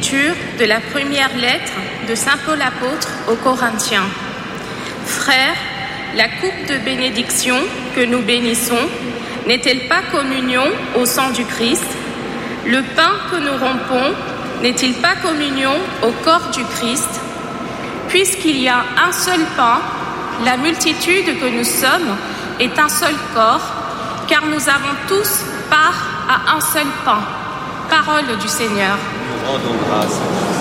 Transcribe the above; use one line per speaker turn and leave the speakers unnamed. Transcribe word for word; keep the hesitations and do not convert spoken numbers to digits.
Lecture de la première lettre de saint Paul apôtre aux Corinthiens. Frères, la coupe de bénédiction que nous bénissons n'est-elle pas communion au sang du Christ? Le pain que nous rompons n'est-il pas communion au corps du Christ? Puisqu'il y a un seul pain, la multitude que nous sommes est un seul corps, car nous avons tous part à un seul pain. Parole du Seigneur.
Nous rendons grâce.